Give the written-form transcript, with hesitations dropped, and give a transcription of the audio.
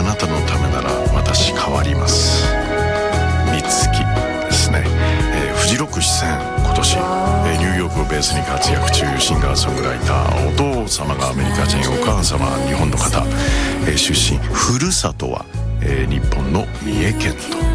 なたのためなら私変わります。美月ですね、フジロック出演今年、ニューヨークをベースに活躍中シンガーソングライター。お父様がアメリカ人、お母様は日本の方、出身ふるさとは、日本の三重県と